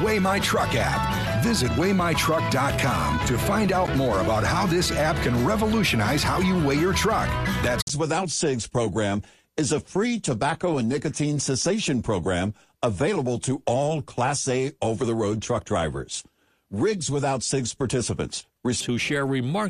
Weigh My Truck app. Visit weighmytruck.com to find out more about how this app can revolutionize how you weigh your truck. That's Without Cigs program is a free tobacco and nicotine cessation program available to all Class A over-the-road truck drivers. Rigs Without Cigs participants who share remarkable